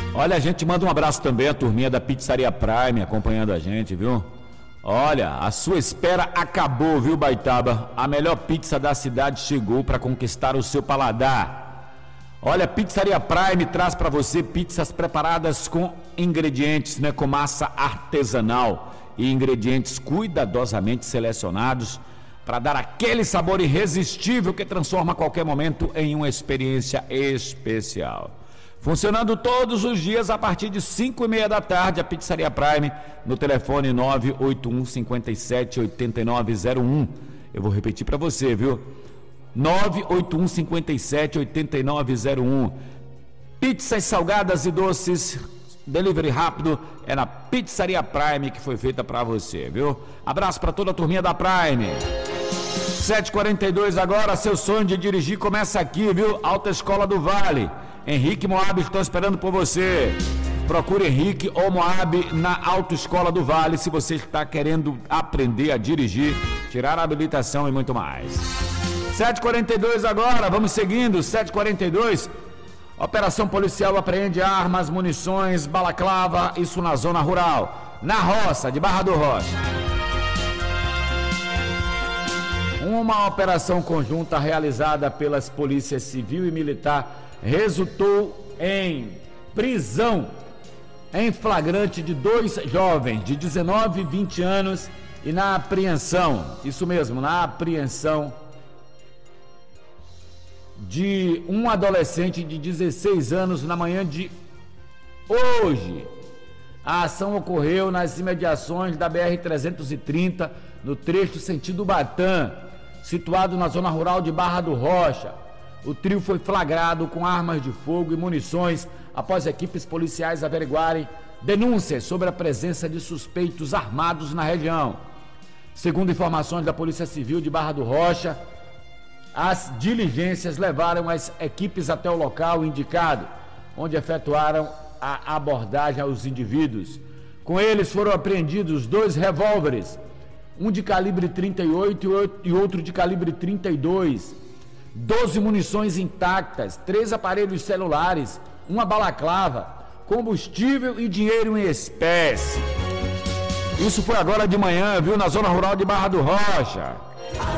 Olha, a gente manda um abraço também à turminha da Pizzaria Prime acompanhando a gente, viu? Olha, a sua espera acabou, viu, Baitaba? A melhor pizza da cidade chegou para conquistar o seu paladar. Olha, a Pizzaria Prime traz para você pizzas preparadas com ingredientes, né, com massa artesanal e ingredientes cuidadosamente selecionados para dar aquele sabor irresistível que transforma qualquer momento em uma experiência especial. Funcionando todos os dias a partir de 5:30 da tarde, a Pizzaria Prime, no telefone 981 57 8901. Eu vou repetir para você, viu? 981 57 8901. Pizzas salgadas e doces, delivery rápido, é na Pizzaria Prime que foi feita para você, viu? Abraço para toda a turminha da Prime. 7h42 agora, seu sonho de dirigir começa aqui, viu? Alta Escola do Vale. Henrique e Moab estão esperando por você. Procure Henrique ou Moab na Autoescola do Vale se você está querendo aprender a dirigir, tirar a habilitação e muito mais. 7h42 agora, vamos seguindo. 7h42. Operação policial apreende armas, munições, balaclava, isso na zona rural, na roça de Barra do Rocha. Uma operação conjunta realizada pelas polícias civil e militar resultou em prisão em flagrante de 2 jovens de 19 e 20 anos e na apreensão, isso mesmo, na apreensão de um adolescente de 16 anos na manhã de hoje. A ação ocorreu nas imediações da BR-330, no trecho sentido Batã, situado na zona rural de Barra do Rocha. O trio foi flagrado com armas de fogo e munições após equipes policiais averiguarem denúncias sobre a presença de suspeitos armados na região. Segundo informações da Polícia Civil de Barra do Rocha, as diligências levaram as equipes até o local indicado, onde efetuaram a abordagem aos indivíduos. Com eles foram apreendidos 2 revólveres, um de calibre 38 e outro de calibre 32, 12 munições intactas, 3 aparelhos celulares, uma balaclava, combustível e dinheiro em espécie. Isso foi agora de manhã, viu, na zona rural de Barra do Rocha.